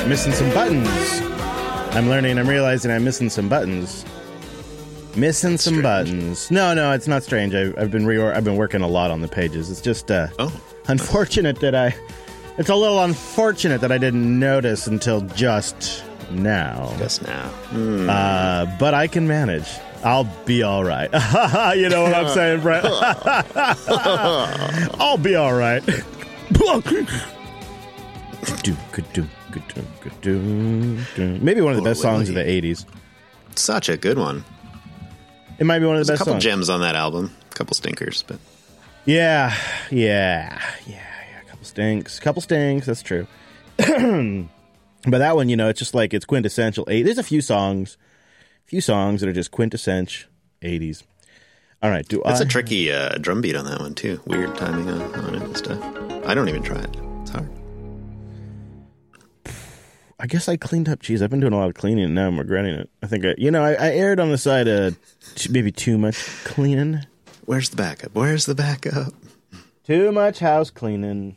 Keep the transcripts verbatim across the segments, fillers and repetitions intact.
Missing some buttons. I'm learning, I'm realizing I'm missing some buttons. Missing some strange. buttons. No, no, it's not strange. I've, I've been re- I've been working a lot on the pages. It's just uh, Oh. unfortunate that I... It's a little unfortunate that I didn't notice until just now. Just now. Mm. Uh, but I can manage. I'll be all right. You know what I'm saying, Brett? I'll be all right. Maybe one of the best songs of the eighties. Such a good one. It might be one of the There's best a couple songs. gems on that album. A couple stinkers, but Yeah, yeah, yeah, yeah. A couple stinks. A couple stinks, that's true. But that one, you know, it's just like, it's quintessential. eight There's a few songs, few songs that are just quintessential eighties. All right, do it's I... a tricky uh, drum beat on that one, too. Weird timing on, on it and stuff. I don't even try it. It's hard. I guess I cleaned up. Geez, I've been doing a lot of cleaning, and now I'm regretting it. I think, I, you know, I, I erred on the side of t- maybe too much cleaning. Where's the backup? Where's the backup? Too much house cleaning.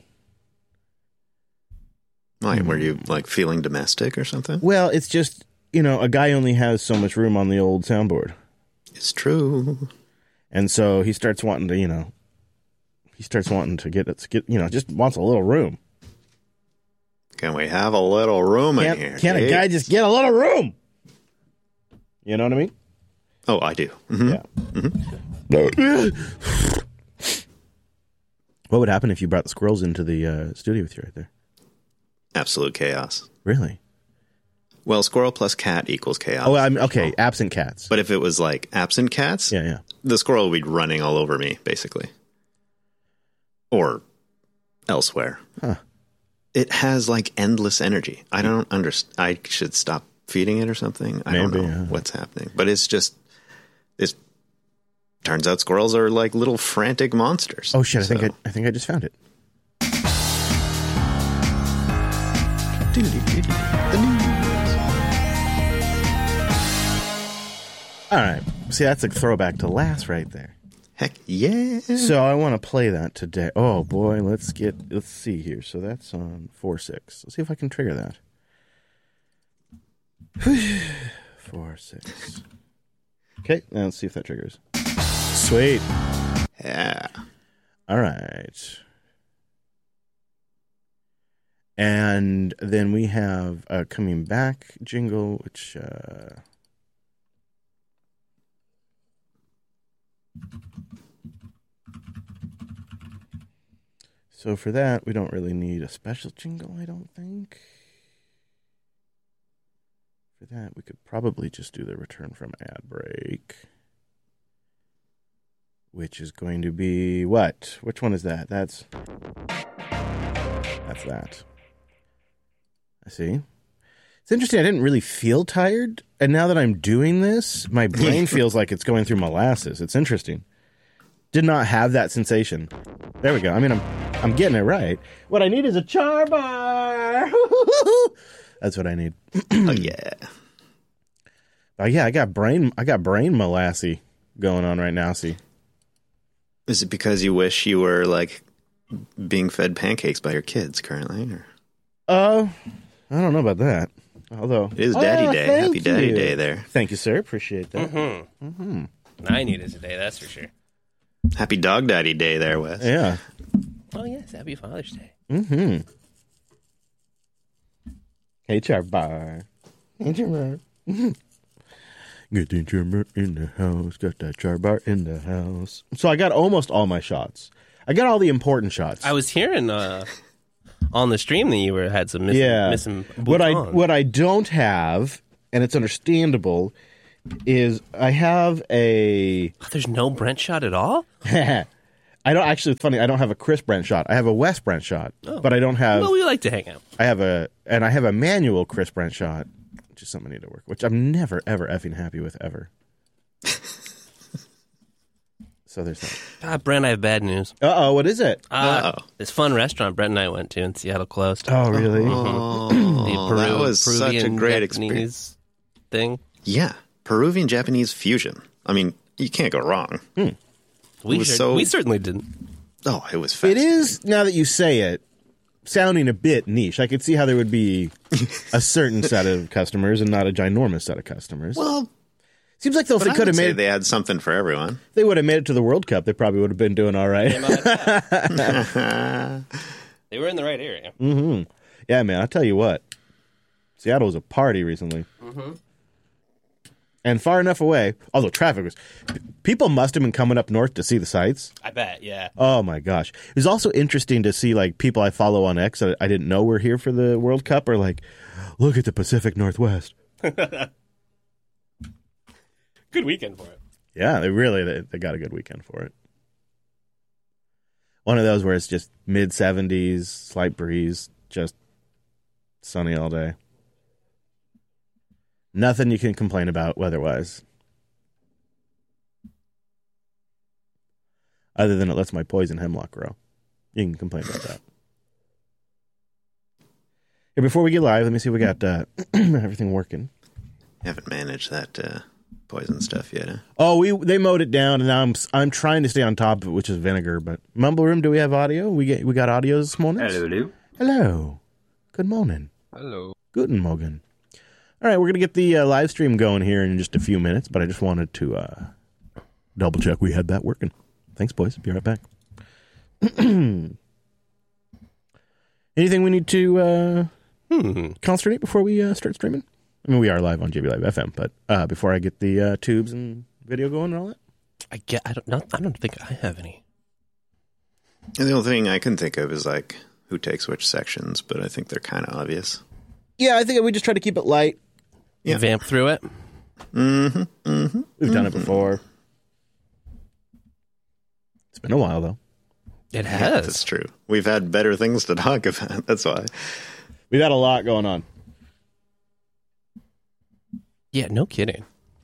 Why, were you, like, feeling domestic or something? Well, it's just, you know, a guy only has so much room on the old soundboard. It's true. And so he starts wanting to, you know, he starts wanting to get, it, get you know, just wants a little room. Can we have a little room Can't, in here? can't a Kate? guy just get a little room? You know what I mean? Oh, I do. Mm-hmm. Yeah. Mm-hmm. What would happen if you brought the squirrels into the uh, studio with you right there? Absolute chaos. Really? Well, squirrel plus cat equals chaos. Oh, I'm okay. Absent cats. But if it was like absent cats, Yeah, yeah. the squirrel would be running all over me, basically. Or elsewhere. Huh. It has like endless energy. I don't understand. I should stop feeding it or something. I don't Maybe, know yeah. what's happening. But it's just, it turns out squirrels are like little frantic monsters. Oh shit! I think So- I, I think I just found it. The news. All right. See, that's a throwback to last right there. Heck yeah. So I want to play that today. Oh boy, let's get let's see here. So that's on four six. Let's see if I can trigger that. Four six. Okay, now let's see if that triggers. Sweet. Yeah. All right. And then we have a coming back jingle, which uh so for that, we don't really need a special jingle, I don't think. For that, we could probably just do the return from ad break. Which is going to be what? Which one is that? That's That's that. I see. It's interesting. I didn't really feel tired. And now that I'm doing this, my brain feels like it's going through molasses. It's interesting. Did not have that sensation. There we go. I mean, I'm I'm getting it right. What I need is a char bar. That's what I need. Oh yeah. Oh yeah, I got brain I got brain molassy going on right now, see. Is it because you wish you were like being fed pancakes by your kids currently? Or? Oh, uh, I don't know about that. Although It is Daddy oh, Day. thank Happy Daddy you. Day there. Thank you, sir. Appreciate that. Mm-hmm. Mm-hmm. I need it today, that's for sure. Happy Dog Daddy Day there, Wes. Yeah. Oh, yes, happy Father's Day. Mm-hmm. Hey, char bar. Hey, char bar. Get the char bar in the house. Got that char bar in the house. So I got almost all my shots. I got all the important shots. I was hearing uh, on the stream that you were had some missing, yeah. missing what I boutons. what I don't have, and it's understandable, is I have a. There's no Brent shot at all? I don't actually. It's funny. I don't have a Chris Brent shot. I have a Wes Brent shot, Oh. but I don't have. Well, we like to hang out. I have a and I have a manual Chris Brent shot, which is something I need to work. Which I'm never ever effing happy with ever. So there's that. God, Brent, I have bad news. Uh oh, what is it? Uh, Uh-oh. this fun restaurant Brent and I went to in Seattle closed. Oh really? Oh, the that was such a Peruvian great Japanese experience. thing. Yeah. Peruvian Japanese fusion. I mean, you can't go wrong. We was sure- so- we certainly didn't. Oh, it was It fascinating. is now that you say it. sounding a bit niche. I could see how there would be a certain set of customers and not a ginormous set of customers. Well, seems like though if they I could would have say made it, they had something for everyone. they would have made it to the World Cup. They probably would have been doing all right. They were in the right area. Mm-hmm. Yeah, man. I tell you what, Seattle was a party recently, Mm-hmm. and far enough away. Although traffic was, people must have been coming up north to see the sights. I bet, yeah. Oh my gosh! It was also interesting to see like people I follow on X that I didn't know were here for the World Cup are like, look at the Pacific Northwest. Good weekend for it. Yeah, they really they, they got a good weekend for it. One of those where it's just mid seventies, slight breeze, just sunny all day. Nothing you can complain about weather-wise. Other than it lets my poison hemlock grow. You can complain about that. Here, before we get live, let me see if we got uh, everything working. Haven't managed that uh, poison stuff yet. Huh? Oh, we they mowed it down, and now I'm I'm trying to stay on top of it, which is vinegar. But Mumble Room, do we have audio? We get we got audio this morning. Hello. Hello. Good morning. Hello. Guten Morgen. All right, we're gonna get the uh, live stream going here in just a few minutes, but I just wanted to uh, double check we had that working. Thanks, boys. Be right back. Anything we need to uh, Hmm. consternate before we uh, start streaming? I mean, we are live on J B Live F M, but uh, before I get the uh, tubes and video going and all that? I get. I don't. Not, I don't think I have any. And the only thing I can think of is like who takes which sections, but I think they're kind of obvious. Yeah, I think we just try to keep it light. Yeah. Vamp through it. Mm-hmm. Mm-hmm. We've done it before. It's been a while, though. It Yeah, has. that's true. We've had better things to talk about. That's why. We've had a lot going on. Yeah. No kidding.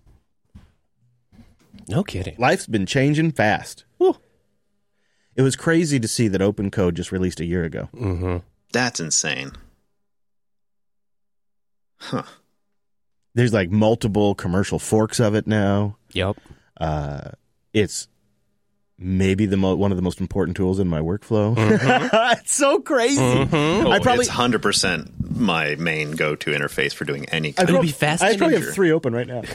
No kidding. Life's been changing fast. Woo. It was crazy to see that OpenCode just released a year ago. Mm-hmm. That's insane. Huh. There's like multiple commercial forks of it now. Yep. Uh, it's maybe the mo- one of the most important tools in my workflow. Mm-hmm. It's so crazy. Mm-hmm. Oh, I probably it's one hundred percent my main go-to interface for doing any I kind It'd prob- be fascinating. I probably have three open right now.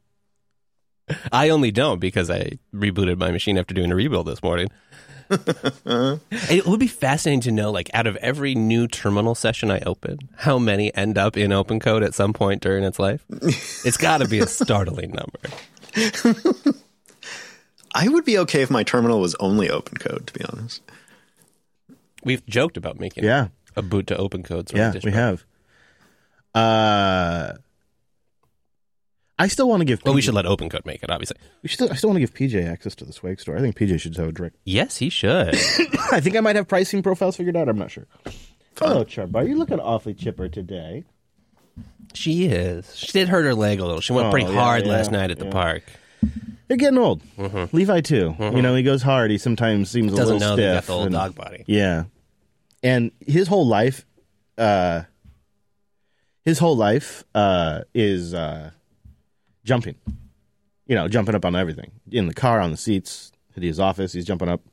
I only don't because I rebooted my machine after doing a rebuild this morning. It would be fascinating to know, like, out of every new terminal session I open, how many end up in OpenCode at some point during its life. It's got to be a startling number. I would be okay if my terminal was only OpenCode, to be honest. We've joked about making Yeah. a boot to OpenCode. Sort Yeah, of distro. we have. Uh, I still want to give. Well, we P J should let OpenCode make it, obviously. We should, I still want to give P J access to the Swag store. I think P J should have a direct. Yes, he should. I think I might have pricing profiles figured out. I'm not sure. Hello, Charbar. You're looking awfully chipper today. She is. She did hurt her leg a little. She went Oh, pretty yeah, hard yeah, last night at the yeah. park. They're getting old. Mm-hmm. Levi too. You know, he goes hard. He sometimes seems a Doesn't little know they stiff. got the old and- dog body. Yeah, and his whole life, uh, his whole life uh, is uh, jumping. You know, jumping up on everything in the car, on the seats, at his office. He's jumping up.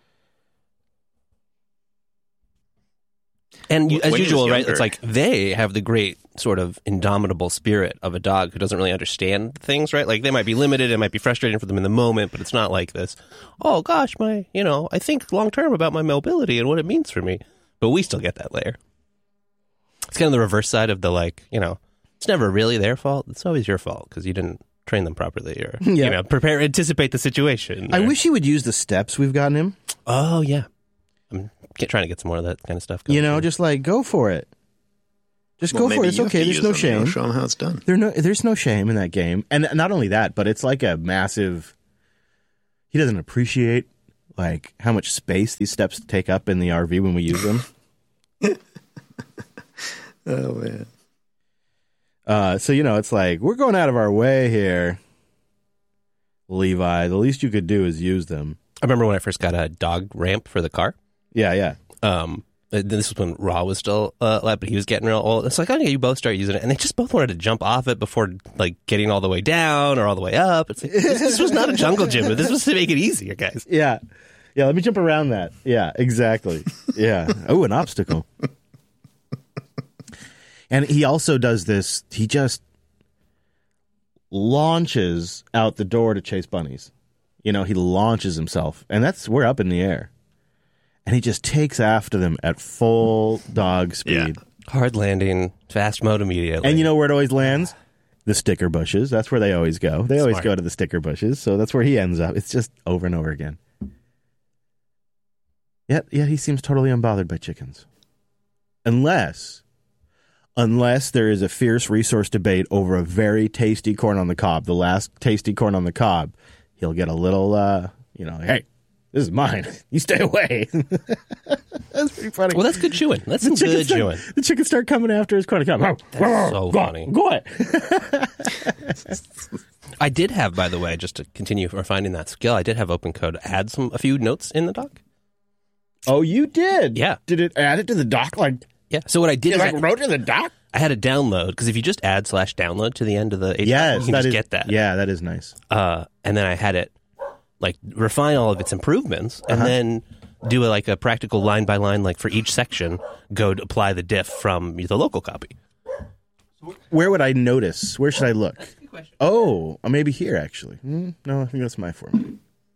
And you, When as he was usual, right? younger- It's like they have the great sort of indomitable spirit of a dog who doesn't really understand things, right? Like they might be limited, it might be frustrating for them in the moment, but it's not like this. Oh gosh, my, you know, I think long term about my mobility and what it means for me. But we still get that layer. It's kind of the reverse side of the like, you know, it's never really their fault. It's always your fault because you didn't train them properly or Yeah. you know, prepare, anticipate the situation. I or- wish he would use the steps we've gotten him. Oh yeah, I'm get, trying to get some more of that kind of stuff going. You know, just like go for it. Just Well, go for maybe it. It's you have okay. to There's use no them, you know, shame. show them how it's done. There no, there's no shame in that game. And not only that, but it's like a massive. He doesn't appreciate like how much space these steps take up in the R V when we use them. Oh, man. Uh, so you know, it's like we're going out of our way here, Levi. The least you could do is use them. I remember when I first got a dog ramp for the car. Yeah, yeah. Um, this was when Raw was still uh, alive, but he was getting real old. It's like, oh yeah, you both start using it, and they just both wanted to jump off it before like getting all the way down or all the way up. It's like this, this was not a jungle gym, but this was to make it easier, guys. Yeah. Yeah, let me jump around that. Yeah, exactly. Yeah. Oh, an obstacle. And he also does this. He just launches out the door to chase bunnies. You know, he launches himself. And that's, we're up in the air. And he just takes after them at full dog speed. Yeah. Hard landing, fast mode immediately. And you know where it always lands? The sticker bushes. That's where they always go. They always Smart. go to the sticker bushes. So that's where he ends up. It's just over and over again. Yet, yet he seems totally unbothered by chickens. Unless, unless there is a fierce resource debate over a very tasty corn on the cob. The last tasty corn on the cob. He'll get a little, uh, you know, hey, this is mine. You stay away. That's pretty funny. Well, that's good chewing. That's some chickens good start, chewing. The chickens start coming after his corn on the cob. That's so go, funny. Go ahead. I did have, by the way, just to continue refining that skill, I did have open code add some a few notes in the doc. Oh, you did? Yeah. Did it add it to the doc? Like, Yeah. So what I did it is like I, wrote to the doc? I had a download, because if you just add slash download to the end of the H Yes, you can that just is, get that. Yeah, that is nice. Uh, and then I had it like refine all of its improvements, and Uh-huh. then do a, like a practical line by line, like for each section, go to apply the diff from the local copy. Where would I notice? Where should I look? Oh, uh, maybe here, actually. Hmm, no, I think that's my format.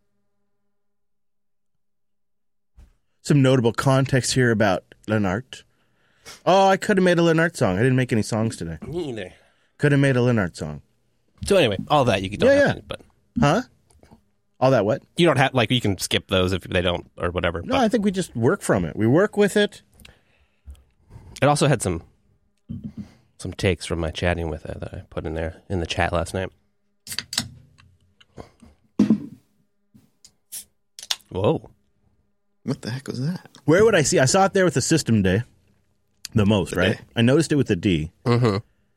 Some notable context here about Lenart. Oh, I could have made a Lenart song. I didn't make any songs today. Me either. Could have made a Lenart song. So anyway, all that you don't Yeah, have yeah. to, but Huh? All that what? you don't have like you can skip those if they don't or whatever. No, but I think we just work from it. We work with it. it also had some some takes from my chatting with it that I put in there in the chat last night. Whoa. What the heck was that? Where would I see? I saw it there with the System Day the most, right? day. I noticed it with the D. Mm-hmm.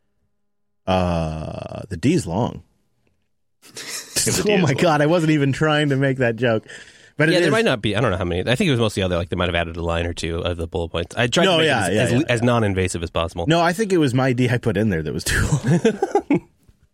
Uh, the D's long. The D Oh is my long. God, I wasn't even trying to make that joke. But Yeah, it there is. might not be. I don't know how many. I think it was mostly other. Like they might have added a line or two of the bullet points. I tried No, to make yeah, it as, yeah, as, yeah. as non-invasive as possible. No, I think it was my D I put in there that was too long.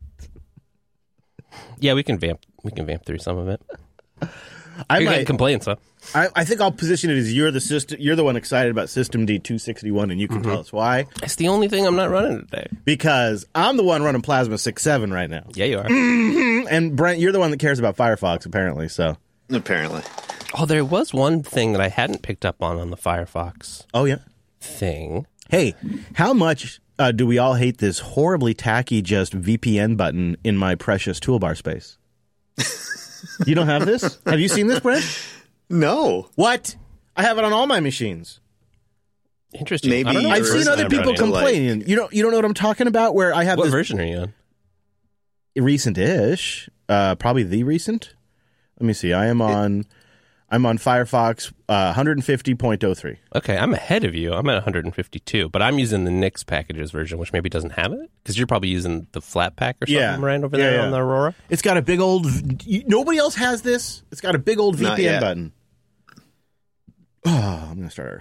Yeah, we can vamp. We can vamp through some of it. I You're might. getting complaints, huh? I, I think I'll position it as you're the system. You're the one excited about System D two sixty-one, and you can tell us why. It's the only thing I'm not running today. Because I'm the one running Plasma six seven right now, Yeah, you are. and Brent, you're the one that cares about Firefox, apparently. So, Apparently. Oh, there was one thing that I hadn't picked up on on the Firefox oh yeah. thing. Hey, how much uh, do we all hate this horribly tacky just V P N button in my precious toolbar space? You don't have this? Have you seen this, Brent? No. What? I have it on all my machines. Interesting. Maybe I don't know I've what Yours seen version other I'm people running. like- complaining. You don't. You don't know what I'm talking about? Where I have What this version are you on? recent-ish, uh, probably the recent. Let me see. I am on. I'm on Firefox uh, one fifty point oh three. Okay, I'm ahead of you. I'm at one hundred fifty-two, but I'm using the Nix packages version, which maybe doesn't have it because you're probably using the Flatpak or something Yeah. right over Yeah, there yeah. on the Aurora. It's got a big old. v- Nobody else has this. It's got a big old Not V P N yet. button. Oh, I'm gonna start.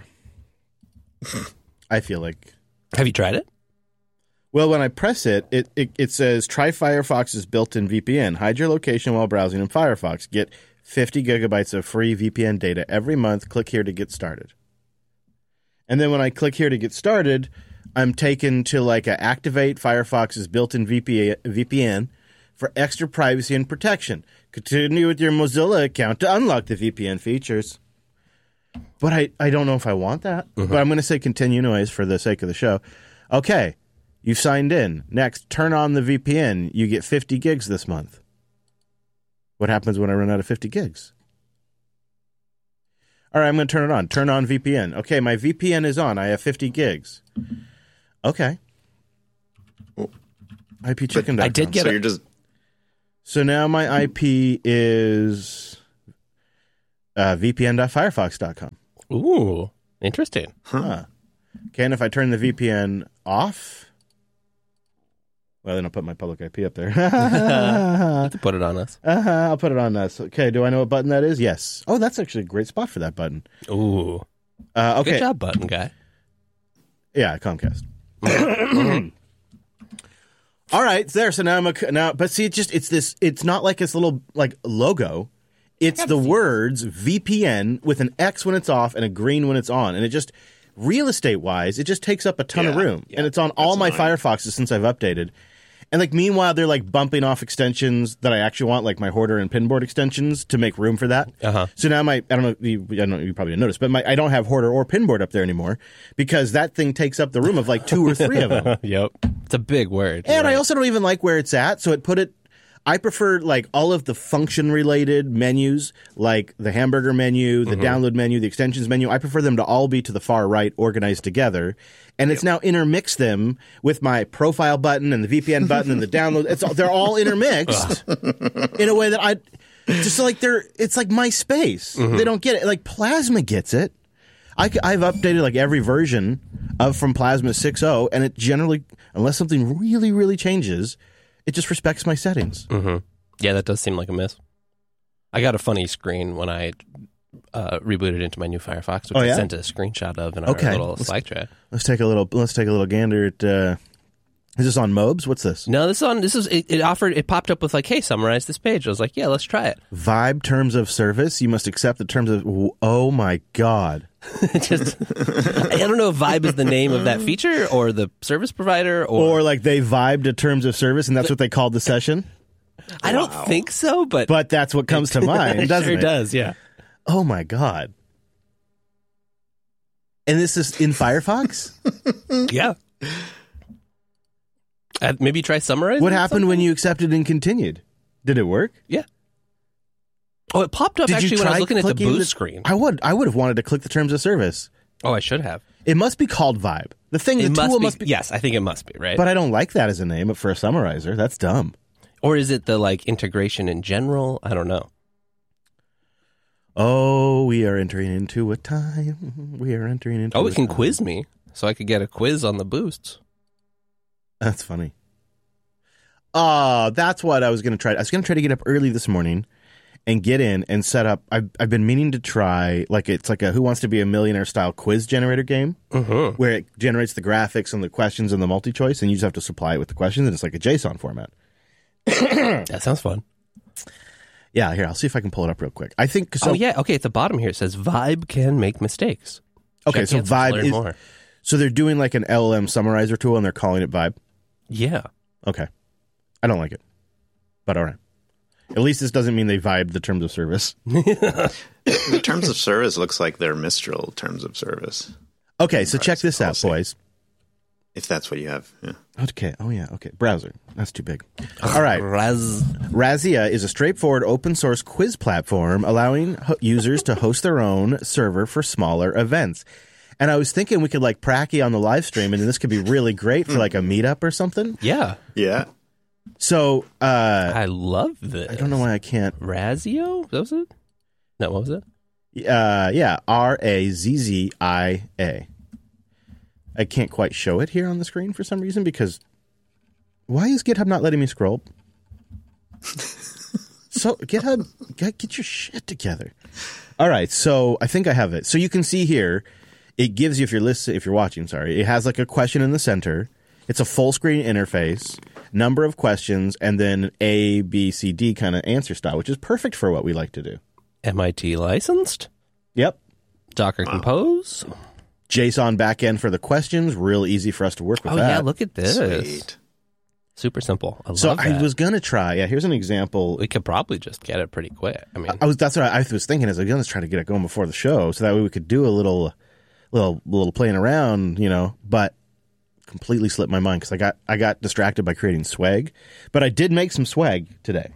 I feel like. Have you tried it? Well, when I press it, it, it, it says try Firefox's built-in V P N. Hide your location while browsing in Firefox. Get fifty gigabytes of free V P N data every month. Click here to get started. And then when I click here to get started, I'm taken to like a activate Firefox's built-in V P N for extra privacy and protection. Continue with your Mozilla account to unlock the V P N features. But I, I don't know if I want that. But I'm going to say continue anyways for the sake of the show. Okay. You've signed in. Next, turn on the V P N. You get fifty gigs this month. What happens when I run out of fifty gigs? All right, I'm going to turn it on. Turn on V P N. Okay, my V P N is on. I have fifty gigs. Okay. I P chicken dot com. I did get so it. you're just So now my I P is uh, V P N dot firefox dot com. Ooh, interesting. Huh. Okay, and if I turn the V P N off, well, then I'll put my public I P up there. You can put it on us. Uh-huh, I'll put it on us. Okay, do I know what button that is? Yes. Oh, that's actually a great spot for that button. Ooh, Uh, okay. good job, button guy. Yeah, Comcast. All right, it's there. So now I'm a, now, but see, it's just it's this. It's not like this little like logo. It's the words V P N with an X when it's off and a green when it's on. And it just, real estate wise, it just takes up a ton Yeah, of room. yeah. And it's on all my annoying. Firefoxes since I've updated. And like meanwhile, they're like bumping off extensions that I actually want, like my Hoarder and Pinboard extensions, to make room for that. Uh-huh. So now my I don't know you, I don't know you probably didn't notice, but my I don't have Hoarder or Pinboard up there anymore because that thing takes up the room of like two or three of them. Yep. It's a big word. And Right. I also don't even like where it's at, so it put it. I prefer like all of the function related menus, like the hamburger menu, the download menu, the extensions menu. I prefer them to all be to the far right, organized together. And it's now intermixed them with my profile button and the V P N button and the download. It's all, they're all intermixed in a way that I just like they're. It's like my space. They don't get it. Like Plasma gets it. I, have updated like every version of from Plasma six point oh, and it generally, unless something really, really changes, it just respects my settings. Mm-hmm. Yeah, that does seem like a miss. I got a funny screen when I uh, rebooted into my new Firefox, which Oh, I yeah? sent a screenshot of in our Okay. little Let's- Slack chat. Let's take a little. Let's take a little gander at. Uh, is this on Mobes? What's this? No, this is on. This is it, it. Offered. It popped up with like, "Hey, summarize this page." I was like, "Yeah, let's try it." Vibe terms of service. You must accept the terms of. Oh my god! Just, I don't know if Vibe is the name of that feature or the service provider, or, Or like they vibed to terms of service, and that's what they called the session. I don't think so, but But that's what comes to mind, it doesn't sure it? does. Yeah. Oh my god! And this is in Firefox. Yeah. Uh, maybe try summarize. What happened when you accepted and continued? Did it work? Yeah. Oh, it popped up Did actually you when I try was looking at the clicking boost screen. I would. I would have wanted to click the terms of service. Oh, I should have. It must be called Vibe. The thing, It the tool must be, must be. Yes, I think it must be right. But I don't like that as a name for a summarizer. That's dumb. Or is it the like integration in general? I don't know. Oh, we are entering into a time. We are entering into. Oh, a it can time. quiz me, so I could get a quiz on the boosts. That's funny. Oh, that's what I was going to try. I was going to try to get up early this morning and get in and set up. I've, I've been meaning to try, like, it's like a Who Wants to Be a Millionaire style quiz generator game Mm-hmm. where it generates the graphics and the questions and the multi-choice, and you just have to supply it with the questions, and it's like a JSON format. That sounds fun. Yeah, here, I'll see if I can pull it up real quick. I think so. oh yeah, okay. At the bottom here it says Vibe can make mistakes. Okay, Check so answers to Vibe learn is. more. So they're doing like an L L M summarizer tool, and they're calling it Vibe. Yeah. Okay. I don't like it, but all right. At least this doesn't mean they vibed the terms of service. The terms of service looks like they're Mistral terms of service, Okay, so check this out, policy. boys. if that's what you have. Yeah. Okay. Oh, yeah. Okay. Browser. That's too big. All right. Raz. Razia is a straightforward open source quiz platform allowing ho- users to host their own server for smaller events. And I was thinking we could like Pracky on the live stream, and this could be really great for like a meetup or something. Yeah. Yeah. So uh, I love this. I don't know why I can't. Razio? That was it? No, what was it? Uh, yeah, R A Z Z I A. I can't quite show it here on the screen for some reason because why is GitHub not letting me scroll? So GitHub, get, get your shit together. All right, so I think I have it. So you can see here, it gives you if you're listening, if you're watching, sorry, it has like a question in the center. It's a full screen interface, number of questions, and then A, B, C, D kind of answer style, which is perfect for what we like to do. M I T licensed? Yep. Docker Compose? JSON backend for the questions, real easy for us to work with Oh, that. yeah, look at this. Sweet. Super simple. I love so that. I was gonna try. Yeah, here's an example. We could probably just get it pretty quick. I mean, I was that's what I was thinking. Is I was gonna try to get it going before the show, so that way we could do a little, little, little playing around, you know. But completely slipped my mind because I got I got distracted by creating swag. But I did make some swag today.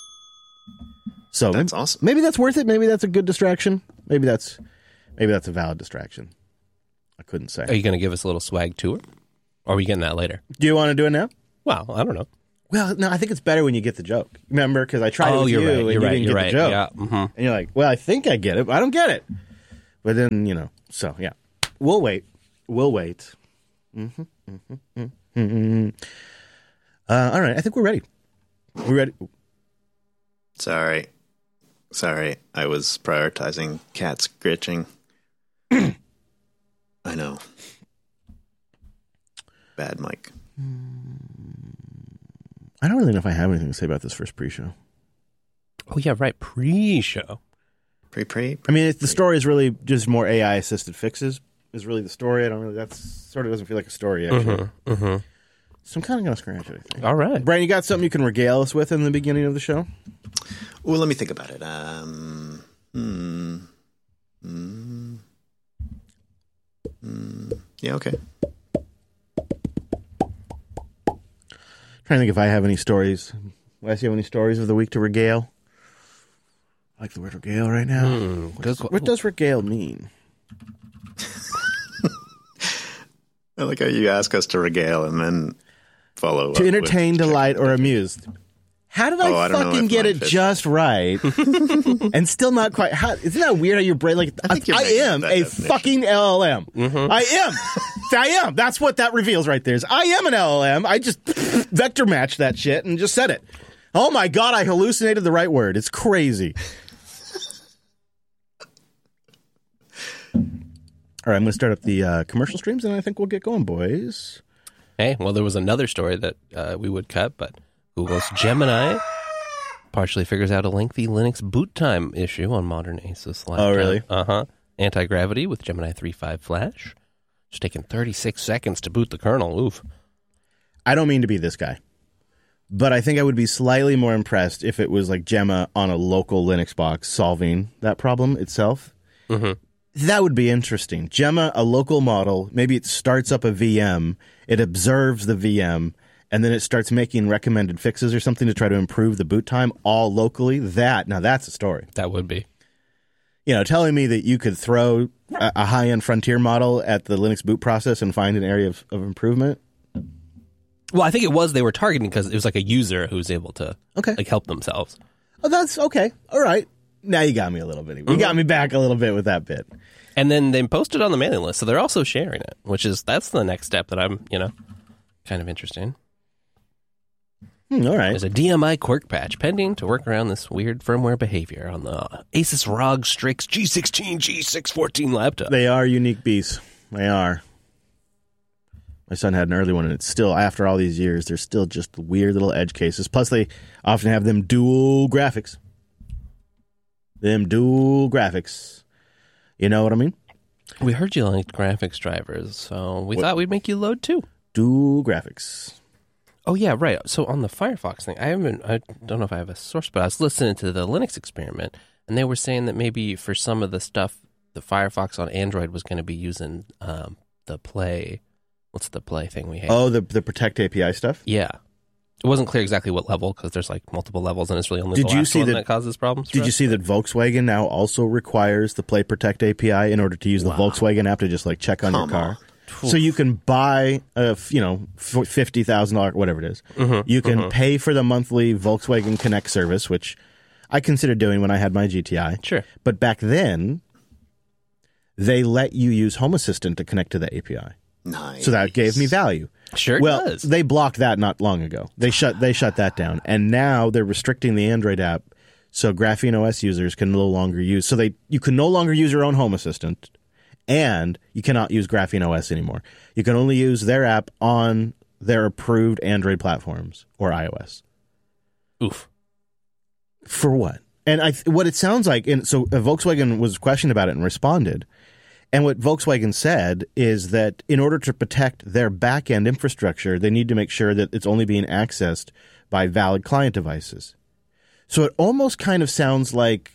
So That's maybe, awesome. maybe that's worth it. Maybe that's a good distraction. Maybe that's maybe that's a valid distraction. I couldn't say. are you going to give us a little swag tour? Or are we getting that later? Do you want to do it now? Well, I don't know. Well, no, I think it's better when you get the joke. Remember, because I tried it oh, with you're you right. and You're you right. didn't You're get right. the joke. Yeah. Mm-hmm. And you're like, well, I think I get it, but I don't get it. But then, you know, so yeah. We'll wait. We'll wait. Mm-hmm, mm-hmm, mm-hmm. Uh, all right, I think we're ready. We're ready. Sorry. Sorry. I was prioritizing cat scritching. I know. Bad mic. I don't really know if I have anything to say about this first pre-show. Oh, yeah, right. Pre-show. Pre pre. I mean, it's, the story is really just more A I assisted fixes. Is really the story. I don't really. That's sort of doesn't feel like a story actually. Mm-hmm, mm-hmm. So I'm kind of gonna scratch it. I think. All right, Brian, you got something you can regale us with in the beginning of the show? Well, let me think about it. Um, hmm, hmm, hmm. Yeah. Okay. Trying to think if I have any stories. Wes, you have any stories of the week to regale? I like the word regale right now. Mm, what, does, does, what does regale mean? I like how you ask us to regale and then follow To up entertain, with delight, or amuse. How did I Oh, I don't know fucking if get mine it fits. just right and still not quite? How, isn't that weird how your brain, like, I, think you're I making am that a definition. fucking L L M. Mm-hmm. I am. I am. That's what that reveals right there is I am an L L M. I just vector matched that shit and just said it. Oh my God, I hallucinated the right word. It's crazy. All right, I'm going to start up the uh, commercial streams, and I think we'll get going, boys. Hey, well, there was another story that uh, we would cut, but Google's Gemini partially figures out a lengthy Linux boot time issue on modern Asus laptop. Oh, really? Uh-huh. Anti-gravity with Gemini three point five Flash. It's taking thirty-six seconds to boot the kernel. Oof. I don't mean to be this guy, but I think I would be slightly more impressed if it was like Gemma on a local Linux box solving that problem itself. Mm-hmm. That would be interesting. Gemma, a local model, maybe it starts up a V M, it observes the V M, and then it starts making recommended fixes or something to try to improve the boot time all locally. That, now that's a story. That would be. You know, telling me that you could throw a, a high-end Frontier model at the Linux boot process and find an area of, of improvement. Well, I think it was they were targeting because it was like a user who was able to Okay. like help themselves. Oh, that's okay. All right. Now you got me a little bit. You got me back a little bit with that bit. And then they posted on the mailing list, so they're also sharing it, which is that's the next step that I'm, you know, kind of interested in. Hmm, all right. There's a D M I quirk patch pending to work around this weird firmware behavior on the Asus R O G Strix G sixteen G six fourteen laptop. They are unique beasts. They are. My son had an early one, and it's still, after all these years, they're still just weird little edge cases. Plus, they often have them dual graphics. Them dual graphics. You know what I mean? We heard you liked graphics drivers, so we What? thought we'd make you load too. Dual graphics. Oh yeah, right. So on the Firefox thing, I haven't. I don't know if I have a source, but I was listening to the Linux experiment, and they were saying that maybe for some of the stuff, the Firefox on Android was going to be using um, the Play. What's the Play thing we have? Oh, the the Protect A P I stuff? Yeah. It wasn't clear exactly what level because there's like multiple levels and it's really only Did the you last see one that- that causes problems. for Did you us. see that Volkswagen now also requires the Play Protect A P I in order to use the Wow. Volkswagen app to just like check on Come your car? on. So you can buy a f- you know fifty thousand dollars whatever it is. Mhm, You can mhm. pay for the monthly Volkswagen Connect service, which I considered doing when I had my G T I. Sure. But back then, they let you use Home Assistant to connect to the A P I. Nice. So that gave me value. Sure it well, does. they blocked that not long ago. They shut they shut that down, and now they're restricting the Android app, so Graphene O S users can no longer use. So they you can no longer use your own Home Assistant, and you cannot use Graphene O S anymore. You can only use their app on their approved Android platforms or iOS. Oof. For what? And I what it sounds like, and so uh, Volkswagen was questioned about it and responded. And what Volkswagen said is that in order to protect their back-end infrastructure, they need to make sure that it's only being accessed by valid client devices. So it almost kind of sounds like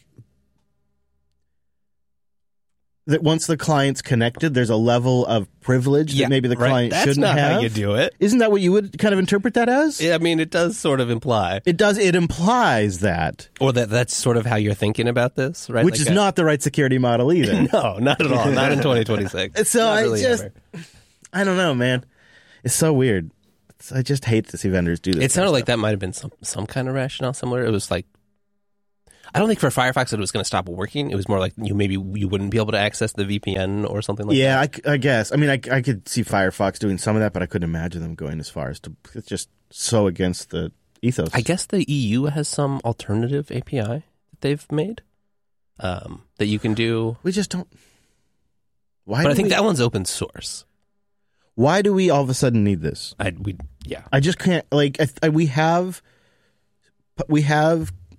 that once the client's connected, there's a level of privilege that maybe the right. client That's shouldn't not have. how you do it. Isn't that what you would kind of interpret that as? I mean, it does sort of imply, It does. It implies that, or that that's sort of how you're thinking about this, right? which Like is a- not the right security model either. No, not at all. Not in twenty twenty-six. So Not I really just, ever. I don't know, man. It's so weird. It's, I just hate to see vendors do this. It sounded kind of like that might have been some some kind of rationale similar. It was like, I don't think for Firefox it was going to stop working. It was more like you maybe you wouldn't be able to access the V P N or something like yeah, that. I, I guess. I mean, I, I could see Firefox doing some of that, but I couldn't imagine them going as far as to. It's just so against the ethos. I guess the E U has some alternative A P I that they've made um, that you can do. we just don't. Why? But do I think we, that one's open source. Why do we all of a sudden need this? I we yeah. I just can't. Like, I, I, we have, we have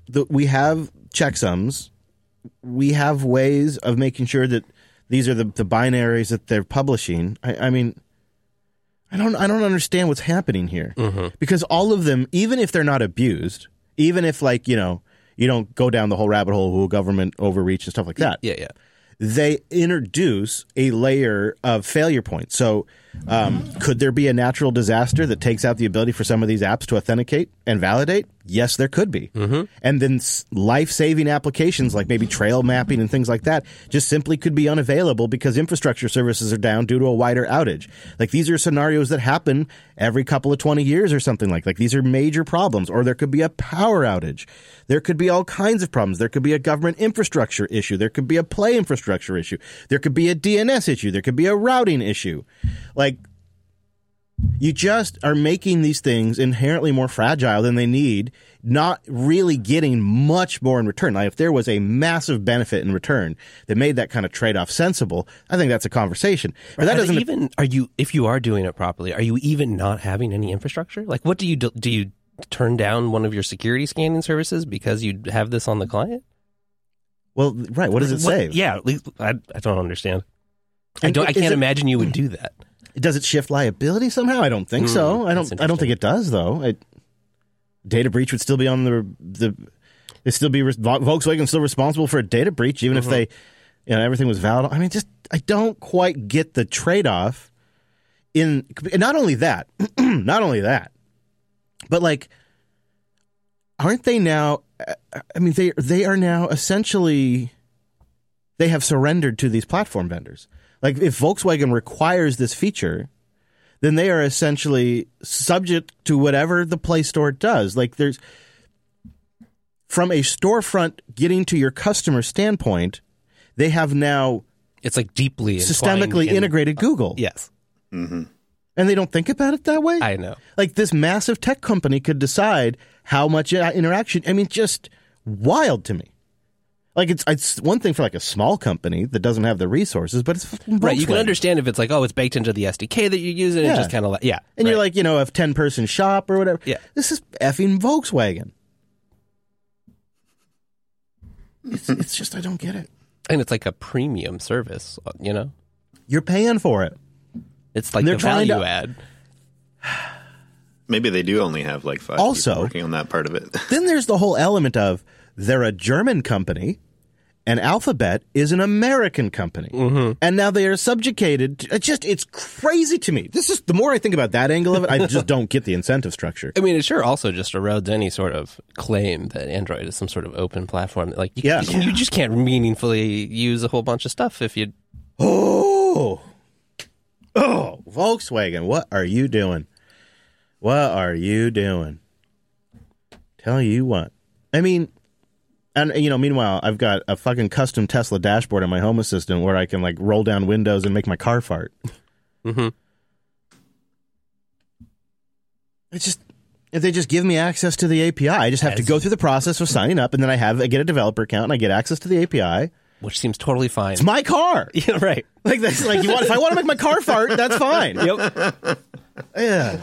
the, we have checksums. We have ways of making sure that these are the, the binaries that they're publishing. I, I mean, I don't I don't understand what's happening here. Mm-hmm. Because all of them, even if they're not abused, even if, like, you know, you don't go down the whole rabbit hole of government overreach and stuff like that. Yeah, yeah. They introduce a layer of failure points. So um, could there be a natural disaster that takes out the ability for some of these apps to authenticate and validate? Yes, there could be. Mm-hmm. And then life-saving applications like maybe trail mapping and things like that just simply could be unavailable because infrastructure services are down due to a wider outage. Like, these are scenarios that happen every couple of twenty years or something like that. Like, these are major problems. Or there could be a power outage. There could be all kinds of problems. There could be a government infrastructure issue. There could be a play infrastructure issue. There could be a D N S issue. There could be a routing issue. Like, you just are making these things inherently more fragile than they need, not really getting much more in return. Like, if there was a massive benefit in return that made that kind of trade-off sensible, I think that's a conversation. But that Are doesn't even are you if you are doing it properly, are you even not having any infrastructure? Like, what do you do? Do you turn down one of your security scanning services because you have this on the client? Well, right. What does it say? Yeah, I, I don't understand. I And don't. I is can't it- imagine you would do that. Does it shift liability somehow? I don't think Hmm, so. I that's don't. I don't think it does, though. It, data breach would still be on the the. It'd still be res- Volkswagen still responsible for a data breach, even Mm-hmm. if they, you know, everything was valid. I mean, just I don't quite get the trade off. In and not only that, not only that, but like, aren't they now? I mean, they they are now essentially. They have surrendered to these platform vendors. Like, if Volkswagen requires this feature, then they are essentially subject to whatever the Play Store does. Like, there's from a storefront getting to your customer standpoint, they have now It's like deeply systemically entwined in- integrated Google. Yes, And they don't think about it that way? I know. Like, this massive tech company could decide how much interaction. I mean, just wild to me. Like, it's it's one thing for like a small company that doesn't have the resources, but it's fucking Right, you can Volkswagen. understand if it's like, oh, it's baked into the S D K that you use, and Yeah. it just kind of like, yeah. And you're right. like, you know, a ten-person shop or whatever. Yeah. This is effing Volkswagen. It's, it's just, I don't get it. and it's like a premium service, you know? You're paying for it. It's like They're the trying value to- add. Maybe they do only have like five Also- people working on that part of it. Then there's the whole element of they're a German company and Alphabet is an American company. Mm-hmm. And now they are subjugated. To, it's just, it's crazy to me. This is, the more I think about that angle of it, I just don't get the incentive structure. I mean, it sure also just erodes any sort of claim that Android is some sort of open platform. Like, you, Yeah. you, you just can't meaningfully use a whole bunch of stuff if you. Oh, oh, Volkswagen, what are you doing? What are you doing? Tell you what. I mean, and you know, meanwhile, I've got a fucking custom Tesla dashboard in my Home Assistant where I can like roll down windows and make my car fart. Mm-hmm. It's just, if they just give me access to the A P I, I just have to As- go through the process of signing up, and then I have I get a developer account and I get access to the A P I. Which seems totally fine. It's my car. Yeah, right. Like that's like you want. If I want to make my car fart, that's fine. Yep. Yeah.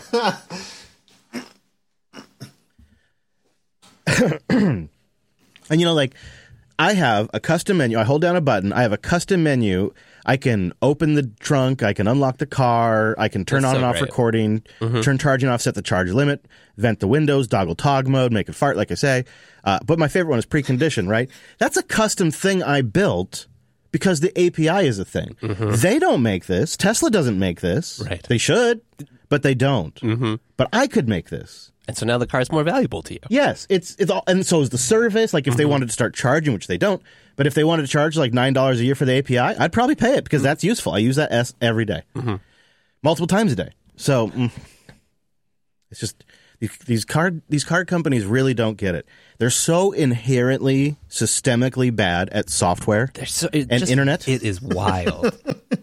And you know, like, I have a custom menu. I hold down a button. I have a custom menu. I can open the trunk. I can unlock the car. I can turn That's on so and off great. recording, turn charging off, set the charge limit, vent the windows, toggle tog mode, make it fart, like I say. Uh, but my favorite one is precondition, right? That's a custom thing I built because the A P I is a thing. They don't make this. Tesla doesn't make this. Right. They should, but they don't. Mm-hmm. But I could make this. And so now the car's more valuable to you. Yes, it's it's all, and so is the service. Like, if they wanted to start charging, which they don't, but if they wanted to charge like nine dollars a year for the A P I, I'd probably pay it because that's useful. I use that S every day. Multiple times a day. So mm, it's just these, these card these card companies really don't get it. They're so inherently systemically bad at software They're so, it and just- internet. It is wild.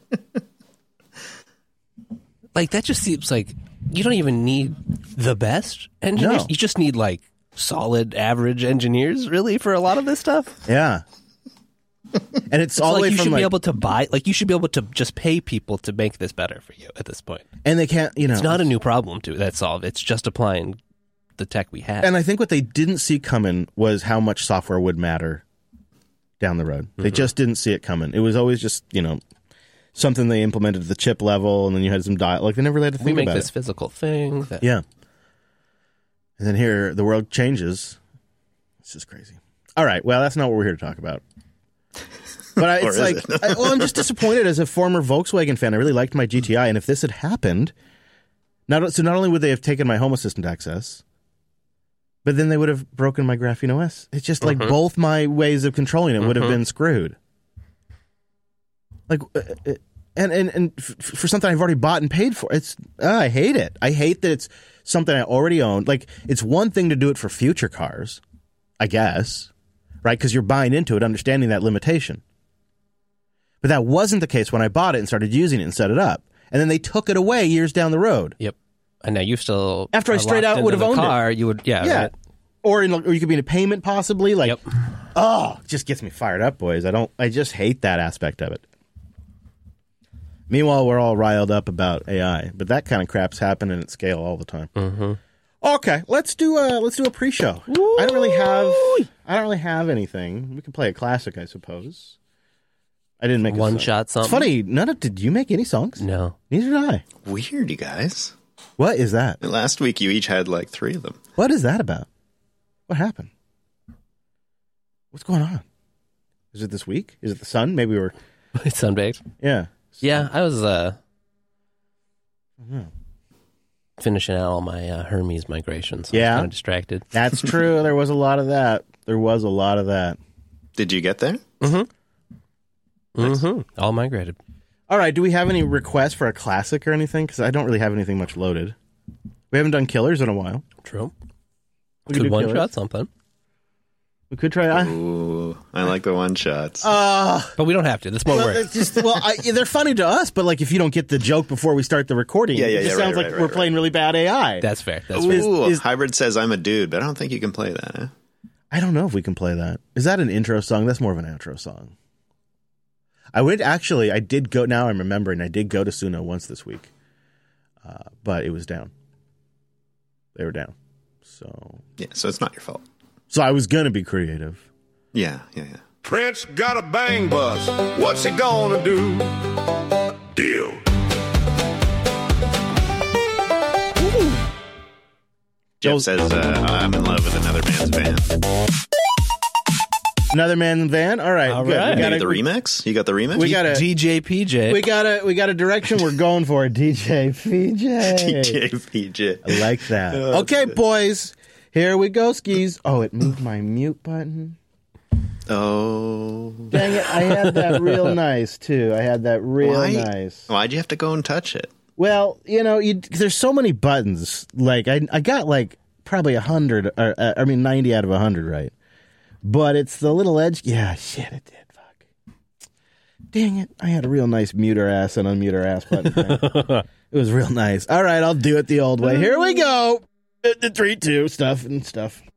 Like, that just seems like you don't even need the best engineers. No. You just need like solid average engineers, really, for a lot of this stuff. Yeah, and it's all So, the like, way you from should like, be able to buy, like, you should be able to just pay people to make this better for you at this point. and they can't. You know, It's not a new problem to that's solved. It's just applying the tech we had. And I think what they didn't see coming was how much software would matter down the road. They mm-hmm. just didn't see it coming. It was always just, you know, something they implemented at the chip level, and then you had some dial. Like, they never had to think we make about this it. physical thing. That... Yeah. And then here, the world changes. It's just crazy. All right. Well, that's not what we're here to talk about. But I, it's like, it? I, well, I'm just disappointed as a former Volkswagen fan. I really liked my G T I, and if this had happened, not so not only would they have taken my Home Assistant access, but then they would have broken my Graphene O S. It's just like mm-hmm. both my ways of controlling it mm-hmm. would have been screwed. Like, uh, and and and f- for something I've already bought and paid for, it's uh, I hate it. I hate that it's something I already own. Like, it's one thing to do it for future cars, I guess, right? Because you're buying into it, understanding that limitation. But that wasn't the case when I bought it and started using it and set it up. And then they took it away years down the road. Yep. And now you still after I straight out would have owned car, it. You would, yeah, yeah. Right? Or in, or you could be in a payment possibly. Like, yep. oh, it just gets me fired up, boys. I don't. I just hate that aspect of it. Meanwhile, we're all riled up about A I, but that kind of crap's happening at scale all the time. Mm-hmm. Okay, let's do a let's do a pre-show. Woo! I don't really have I don't really have anything. We can play a classic, I suppose. I didn't make one a shot something. It's funny. None of did you make any songs? No, neither did I. Weird, you guys. What is that? Last week you each had like three of them. What is that about? What happened? What's going on? Is it this week? Is it the sun? Maybe we were it's sunbaked. Yeah, yeah. I was uh, yeah. finishing out all my uh, Hermes migrations. So yeah, I was kind of distracted. That's true. There was a lot of that. There was a lot of that. Did you get there? Mm-hmm. Nice. Mm-hmm. All migrated. All right. Do we have any requests for a classic or anything? Because I don't really have anything much loaded. We haven't done Killers in a while. True. We could could one Killers. shot something. We could try. I, Ooh, I like the one shots. Uh, but we don't have to. This won't well, work. it's just, well, I, they're funny to us, but like if you don't get the joke before we start the recording, yeah, yeah, it just yeah, sounds right, like right, we're right, playing right. really bad A I. That's fair. That's Ooh, fair. Is, is, Hybrid says I'm a dude, but I don't think you can play that. Huh? I don't know if we can play that. Is that an intro song? That's more of an outro song. I would actually, I did go, now I'm remembering, I did go to Suno once this week, uh, but it was down. They were down. So. Yeah, so it's not your fault. So I was going to be creative. Yeah, yeah, yeah. Prince got a bang bus. What's he gonna do? Deal. Jeff says uh, I'm in love with another man's van. Another man van. All right, All good. right. We got You a, the remix? You got the remix? We got a D J P J. We got a we got a direction we're going for. D J P J. D J P J. I like that. Oh, okay, good. boys, here we go. Skis. Oh, it moved my mute button. Oh. Dang it! I had that real nice too. I had that real Why? nice. Why'd you have to go and touch it? Well, you know, you, there's so many buttons. Like I, I got like probably a hundred. Or, uh, I mean, ninety out of a hundred, right? But it's the little edge. Yeah, shit, it did. Fuck. Dang it! I had a real nice mute her ass and unmute her ass button. It was real nice. All right, I'll do it the old way. Here we go. The three, two stuff and stuff.